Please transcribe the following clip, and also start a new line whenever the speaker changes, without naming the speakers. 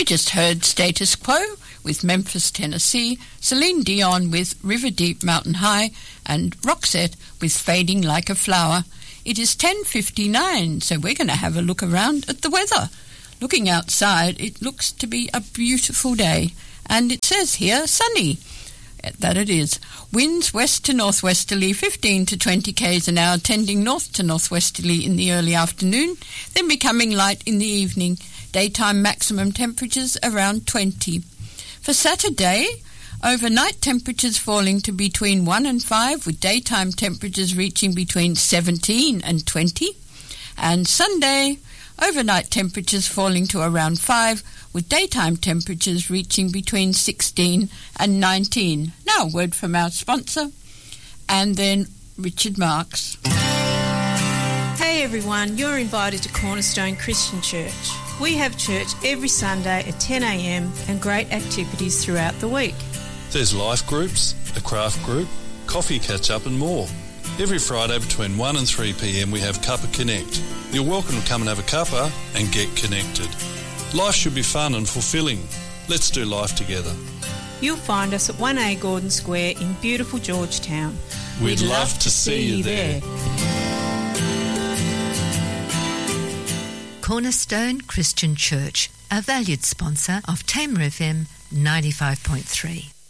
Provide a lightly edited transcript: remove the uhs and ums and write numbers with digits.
You just heard Status Quo with Memphis, Tennessee, Celine Dion with River Deep Mountain High, and Roxette with Fading Like a Flower. It is 10:59, so we're going to have a look around at the weather. Looking outside, it looks to be a beautiful day, and it says here sunny. That it is. Winds west to northwesterly, 15 to 20 k's an hour, tending north to northwesterly in the early afternoon, then becoming light in the evening. Daytime maximum temperatures around 20. For Saturday, overnight temperatures falling to between 1 and 5, with daytime temperatures reaching between 17 and 20. And Sunday, overnight temperatures falling to around 5, with daytime temperatures reaching between 16 and 19. Now, a word from our sponsor, and then Richard Marks.
Hey everyone, you're invited to Cornerstone Christian Church. We have church every Sunday at 10 a.m. and great activities throughout the week.
There's life groups, a craft group, coffee catch-up and more. Every Friday between 1 and 3 p.m. we have Cuppa Connect. You're welcome to come and have a cuppa and get connected. Life should be fun and fulfilling. Let's do life together.
You'll find us at 1A Gordon Square in beautiful Georgetown.
We'd love to see you there.
Cornerstone Christian Church, a valued sponsor of Tamer FM 95.3.